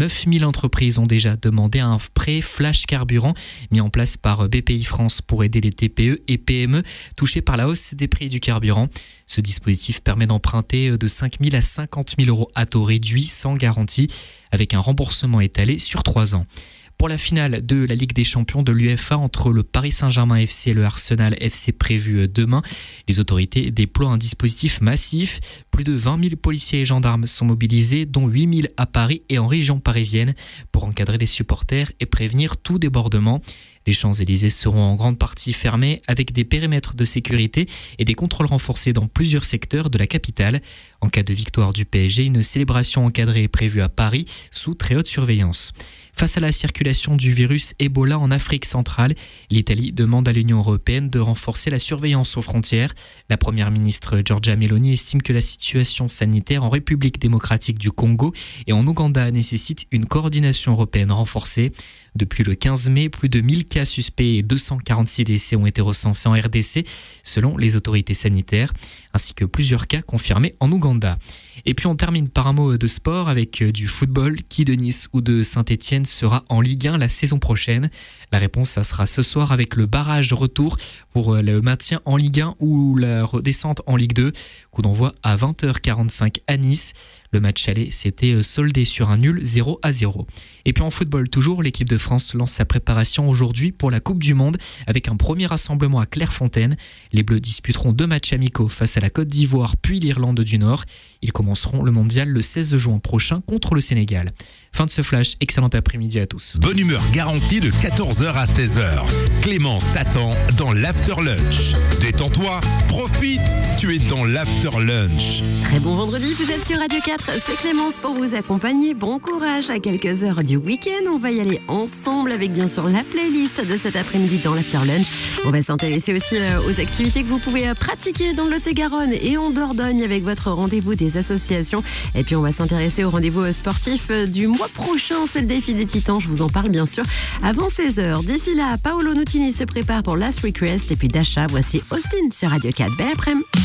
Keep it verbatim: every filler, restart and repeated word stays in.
neuf mille entreprises ont déjà demandé un prêt flash carburant mis en place par B P I France pour aider les T P E et P M E touchés par la hausse des prix du carburant. Ce dispositif permet d'emprunter de cinq mille à cinquante mille euros à taux réduit sans garantie, avec un remboursement étalé sur trois ans. Pour la finale de la Ligue des Champions de l'U E F A entre le Paris Saint-Germain F C et le Arsenal F C prévu demain, les autorités déploient un dispositif massif. Plus de vingt mille policiers et gendarmes sont mobilisés, dont huit mille à Paris et en région parisienne, pour encadrer les supporters et prévenir tout débordement. Les Champs-Élysées seront en grande partie fermés avec des périmètres de sécurité et des contrôles renforcés dans plusieurs secteurs de la capitale. En cas de victoire du P S G, une célébration encadrée est prévue à Paris sous très haute surveillance. Face à la circulation du virus Ebola en Afrique centrale, l'Italie demande à l'Union européenne de renforcer la surveillance aux frontières. La première ministre Giorgia Meloni estime que la situation sanitaire en République démocratique du Congo et en Ouganda nécessite une coordination européenne renforcée. Depuis le quinze mai, plus de mille cas suspects et deux cent quarante-six décès ont été recensés en R D C, selon les autorités sanitaires, ainsi que plusieurs cas confirmés en Ouganda. Et puis on termine par un mot de sport avec du football. Qui de Nice ou de Saint-Etienne sera en Ligue un la saison prochaine? La réponse, ça sera ce soir avec le barrage retour pour le maintien en Ligue un ou la redescente en Ligue deux. Coup d'envoi à vingt heures quarante-cinq à Nice. Le match aller s'était soldé sur un nul zéro à zéro. Et puis en football toujours, l'équipe de France lance sa préparation aujourd'hui pour la Coupe du Monde avec un premier rassemblement à Clairefontaine. Les Bleus disputeront deux matchs amicaux face à la Côte d'Ivoire puis l'Irlande du Nord. Ils commenceront le mondial le seize juin prochain contre le Sénégal. Fin de ce flash, excellent après-midi à tous. Bonne humeur garantie de quatorze heures à seize heures. Clémence t'attend dans l'After Lunch. Détends-toi, profite, tu es dans l'After Lunch. Très bon vendredi, vous êtes sur Radio quatre, c'est Clémence pour vous accompagner. Bon courage à quelques heures du week-end. On va y aller ensemble avec bien sûr la playlist de cet après-midi dans l'After Lunch. On va s'intéresser aussi aux activités que vous pouvez pratiquer dans le Lot-et-Garonne et en Dordogne avec votre rendez-vous des associations. Et puis on va s'intéresser au rendez-vous sportif du mois prochain, c'est le défi des Titans. Je vous en parle bien sûr avant seize heures. D'ici là, Paolo Nutini se prépare pour Last Request et puis Dasha, voici Austin sur Radio quatre. Belle après-midi.